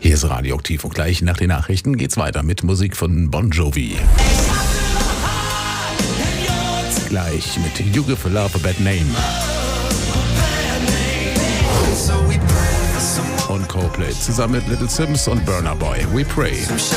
Hier ist Radioaktiv und gleich nach den Nachrichten geht's weiter mit Musik von Bon Jovi. Gleich mit You Give Love a Bad Name. Und Coldplay zusammen mit Little Sims und Burna Boy. We Pray.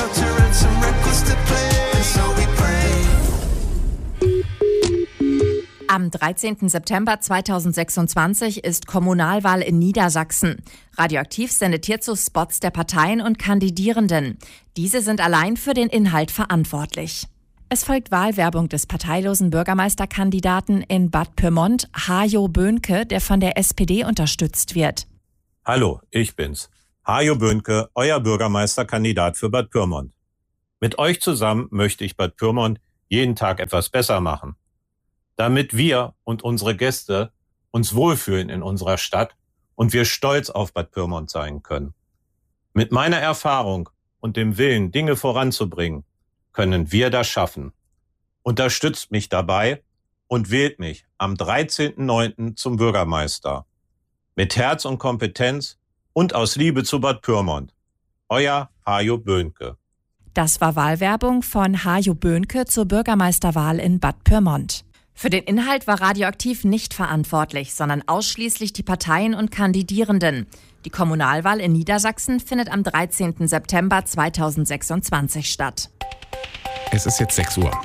Am 13. September 2026 ist Kommunalwahl in Niedersachsen. Radioaktiv sendet hierzu Spots der Parteien und Kandidierenden. Diese sind allein für den Inhalt verantwortlich. Es folgt Wahlwerbung des parteilosen Bürgermeisterkandidaten in Bad Pyrmont, Hajo Böhnke, der von der SPD unterstützt wird. Hallo, ich bin's. Hajo Böhnke, euer Bürgermeisterkandidat für Bad Pyrmont. Mit euch zusammen möchte ich Bad Pyrmont jeden Tag etwas besser machen. Damit wir und unsere Gäste uns wohlfühlen in unserer Stadt und wir stolz auf Bad Pyrmont sein können. Mit meiner Erfahrung und dem Willen, Dinge voranzubringen, können wir das schaffen. Unterstützt mich dabei und wählt mich am 13.09. zum Bürgermeister. Mit Herz und Kompetenz und aus Liebe zu Bad Pyrmont. Euer Hajo Böhnke. Das war Wahlwerbung von Hajo Böhnke zur Bürgermeisterwahl in Bad Pyrmont. Für den Inhalt war Radioaktiv nicht verantwortlich, sondern ausschließlich die Parteien und Kandidierenden. Die Kommunalwahl in Niedersachsen findet am 13. September 2026 statt. Es ist jetzt 6 Uhr.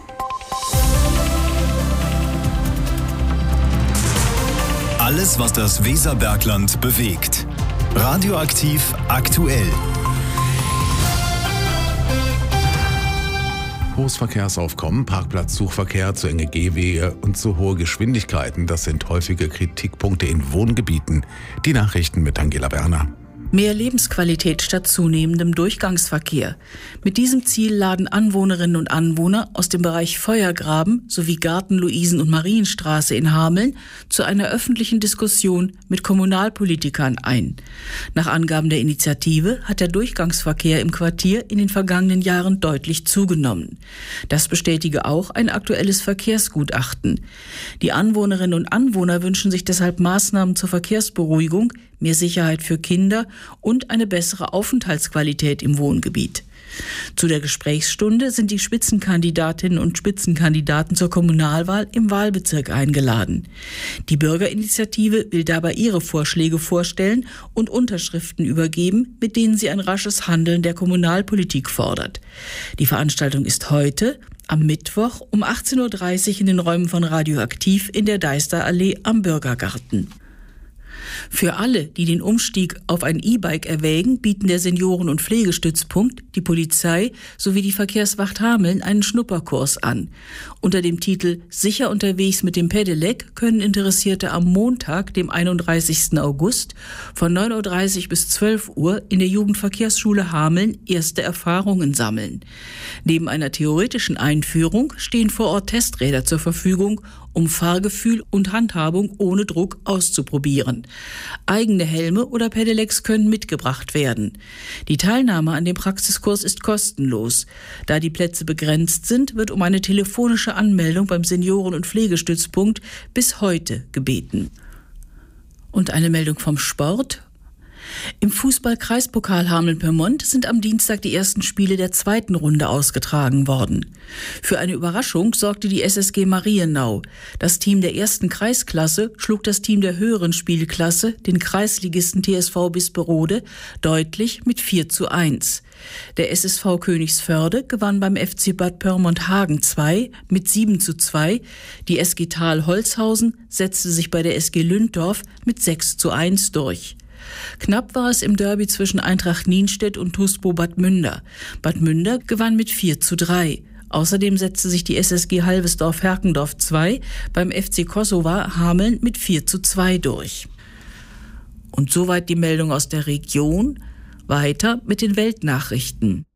Alles, was das Weserbergland bewegt. Radioaktiv aktuell. Hohes Verkehrsaufkommen, Parkplatzsuchverkehr, zu enge Gehwege und zu hohe Geschwindigkeiten, das sind häufige Kritikpunkte in Wohngebieten. Die Nachrichten mit Angela Berner. Mehr Lebensqualität statt zunehmendem Durchgangsverkehr. Mit diesem Ziel laden Anwohnerinnen und Anwohner aus dem Bereich Feuergraben sowie Garten-, Luisen- und Marienstraße in Hameln zu einer öffentlichen Diskussion mit Kommunalpolitikern ein. Nach Angaben der Initiative hat der Durchgangsverkehr im Quartier in den vergangenen Jahren deutlich zugenommen. Das bestätige auch ein aktuelles Verkehrsgutachten. Die Anwohnerinnen und Anwohner wünschen sich deshalb Maßnahmen zur Verkehrsberuhigung, mehr Sicherheit für Kinder und eine bessere Aufenthaltsqualität im Wohngebiet. Zu der Gesprächsstunde sind die Spitzenkandidatinnen und Spitzenkandidaten zur Kommunalwahl im Wahlbezirk eingeladen. Die Bürgerinitiative will dabei ihre Vorschläge vorstellen und Unterschriften übergeben, mit denen sie ein rasches Handeln der Kommunalpolitik fordert. Die Veranstaltung ist heute, am Mittwoch um 18.30 Uhr in den Räumen von Radioaktiv in der Deisterallee am Bürgergarten. Für alle, die den Umstieg auf ein E-Bike erwägen, bieten der Senioren- und Pflegestützpunkt, die Polizei sowie die Verkehrswacht Hameln einen Schnupperkurs an. Unter dem Titel »Sicher unterwegs mit dem Pedelec« können Interessierte am Montag, dem 31. August, von 9.30 Uhr bis 12 Uhr in der Jugendverkehrsschule Hameln erste Erfahrungen sammeln. Neben einer theoretischen Einführung stehen vor Ort Testräder zur Verfügung, um Fahrgefühl und Handhabung ohne Druck auszuprobieren. Eigene Helme oder Pedelecs können mitgebracht werden. Die Teilnahme an dem Praxiskurs ist kostenlos. Da die Plätze begrenzt sind, wird um eine telefonische Anmeldung beim Senioren- und Pflegestützpunkt bis heute gebeten. Und eine Meldung vom Sport. Im Fußball-Kreispokal Hameln-Pyrmont sind am Dienstag die ersten Spiele der zweiten Runde ausgetragen worden. Für eine Überraschung sorgte die SSG Marienau. Das Team der ersten Kreisklasse schlug das Team der höheren Spielklasse, den Kreisligisten TSV Bisperode, deutlich mit 4:1. Der SSV Königsförde gewann beim FC Bad Pyrmont-Hagen 2 mit 7:2. Die SG Thal Holzhausen setzte sich bei der SG Lünddorf mit 6:1 durch. Knapp war es im Derby zwischen Eintracht Nienstedt und TuSpo Bad Münder. Bad Münder gewann mit 4:3. Außerdem setzte sich die SSG Halvesdorf-Herkendorf 2 beim FC Kosowa Hameln mit 4:2 durch. Und soweit die Meldung aus der Region. Weiter mit den Weltnachrichten.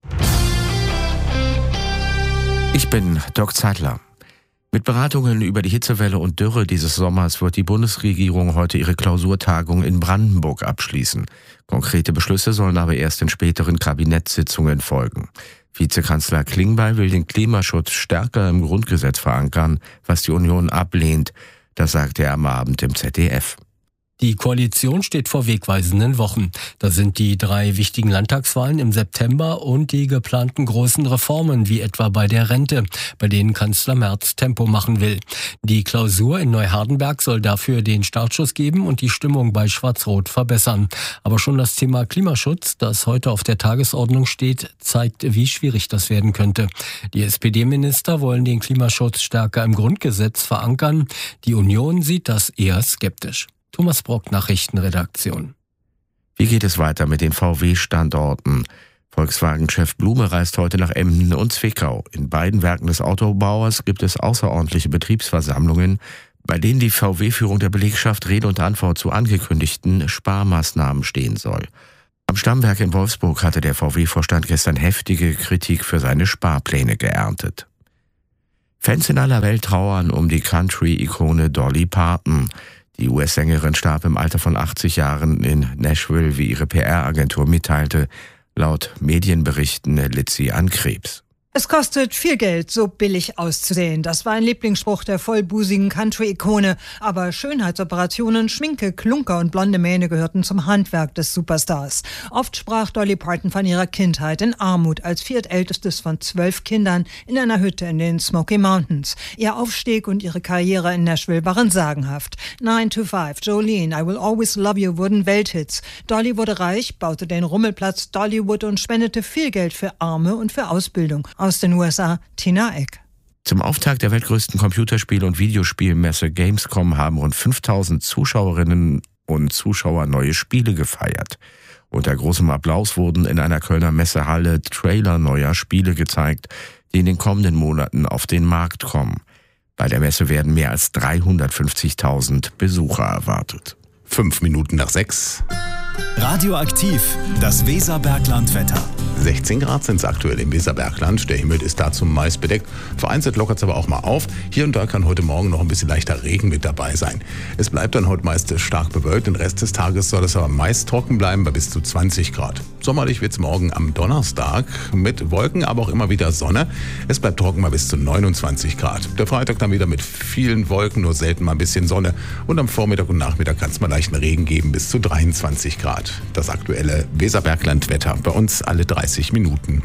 Ich bin Dirk Zeitler. Mit Beratungen über die Hitzewelle und Dürre dieses Sommers wird die Bundesregierung heute ihre Klausurtagung in Brandenburg abschließen. Konkrete Beschlüsse sollen aber erst in späteren Kabinettssitzungen folgen. Vizekanzler Klingbeil will den Klimaschutz stärker im Grundgesetz verankern, was die Union ablehnt. Das sagte er am Abend im ZDF. Die Koalition steht vor wegweisenden Wochen. Da sind die 3 wichtigen Landtagswahlen im September und die geplanten großen Reformen, wie etwa bei der Rente, bei denen Kanzler Merz Tempo machen will. Die Klausur in Neuhardenberg soll dafür den Startschuss geben und die Stimmung bei Schwarz-Rot verbessern. Aber schon das Thema Klimaschutz, das heute auf der Tagesordnung steht, zeigt, wie schwierig das werden könnte. Die SPD-Minister wollen den Klimaschutz stärker im Grundgesetz verankern. Die Union sieht das eher skeptisch. Thomas Brock, Nachrichtenredaktion. Wie geht es weiter mit den VW-Standorten? Volkswagen-Chef Blume reist heute nach Emden und Zwickau. In beiden Werken des Autobauers gibt es außerordentliche Betriebsversammlungen, bei denen die VW-Führung der Belegschaft Rede und Antwort zu angekündigten Sparmaßnahmen stehen soll. Am Stammwerk in Wolfsburg hatte der VW-Vorstand gestern heftige Kritik für seine Sparpläne geerntet. Fans in aller Welt trauern um die Country-Ikone Dolly Parton. Die US-Sängerin starb im Alter von 80 Jahren in Nashville, wie ihre PR-Agentur mitteilte. Laut Medienberichten litt sie an Krebs. Es kostet viel Geld, so billig auszusehen. Das war ein Lieblingsspruch der vollbusigen Country-Ikone. Aber Schönheitsoperationen, Schminke, Klunker und blonde Mähne gehörten zum Handwerk des Superstars. Oft sprach Dolly Parton von ihrer Kindheit in Armut als viertältestes von 12 Kindern in einer Hütte in den Smoky Mountains. Ihr Aufstieg und ihre Karriere in Nashville waren sagenhaft. 9 to 5, Jolene, I Will Always Love You wurden Welthits. Dolly wurde reich, baute den Rummelplatz Dollywood und spendete viel Geld für Arme und für Ausbildung. Aus den USA, Tina Eck. Zum Auftakt der weltgrößten Computerspiel- und Videospielmesse Gamescom haben rund 5000 Zuschauerinnen und Zuschauer neue Spiele gefeiert. Unter großem Applaus wurden in einer Kölner Messehalle Trailer neuer Spiele gezeigt, die in den kommenden Monaten auf den Markt kommen. Bei der Messe werden mehr als 350.000 Besucher erwartet. 5 Minuten nach 6. Radioaktiv, das Weserbergland-Wetter. 16 Grad sind es aktuell im Weserbergland. Der Himmel ist da zumeist bedeckt. Vereinzelt lockert es aber auch mal auf. Hier und da kann heute Morgen noch ein bisschen leichter Regen mit dabei sein. Es bleibt dann heute meist stark bewölkt. Den Rest des Tages soll es aber meist trocken bleiben bei bis zu 20 Grad. Sommerlich wird es morgen am Donnerstag mit Wolken, aber auch immer wieder Sonne. Es bleibt trocken bei bis zu 29 Grad. Der Freitag dann wieder mit vielen Wolken, nur selten mal ein bisschen Sonne. Und am Vormittag und Nachmittag kann es mal leichten Regen geben bis zu 23 Grad. Das aktuelle Weserbergland-Wetter bei uns alle 30 Minuten.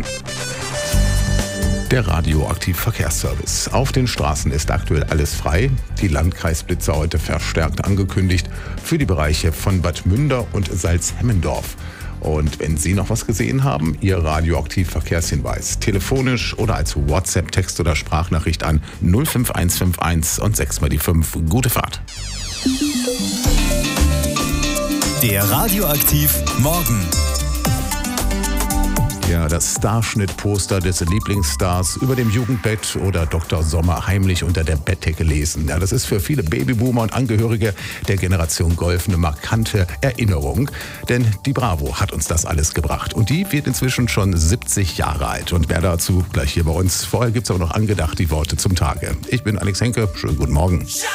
Der Radioaktiv-Verkehrsservice. Auf den Straßen ist aktuell alles frei. Die Landkreisblitzer heute verstärkt angekündigt für die Bereiche von Bad Münder und Salzhemmendorf. Und wenn Sie noch was gesehen haben, Ihr Radioaktiv-Verkehrshinweis telefonisch oder als WhatsApp, Text oder Sprachnachricht an 05151 und 6 mal die 5. Gute Fahrt. Der Radioaktiv Morgen. Ja, das Starschnitt-Poster des Lieblingsstars über dem Jugendbett oder Dr. Sommer heimlich unter der Bettdecke lesen. Ja, das ist für viele Babyboomer und Angehörige der Generation Golf eine markante Erinnerung. Denn die Bravo hat uns das alles gebracht. Und die wird inzwischen schon 70 Jahre alt. Und mehr dazu gleich hier bei uns. Vorher gibt es aber noch angedacht die Worte zum Tage. Ich bin Alex Henke. Schönen guten Morgen.